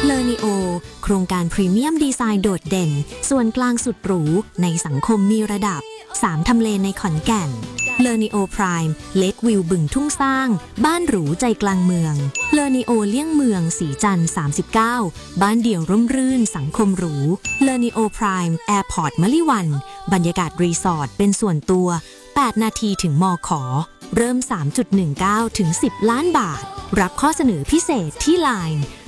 เลอนิโอโครงการพรีเมียมดีไซน์โดดเด่นส่วนกลางสุดหรูในสังคมมีระดับ3ทำเลในขอนแก่นเลอนิโอพรายม์เลควิวบึงทุ่งสร้างบ้านหรูใจกลางเมืองเลอนิโอเลี่ยงเมืองสีจันทร์39บ้านเดี่ยวร่มรื่นสังคมหรูเลอนิโอพรายม์แอร์พอร์ตมะลิวันบรรยากาศรีสอร์ทเป็นส่วนตัว8นาทีถึงมข.เริ่ม 3.19 ถึง 10 ล้านบาทรับข้อเสนอพิเศษที่ LINE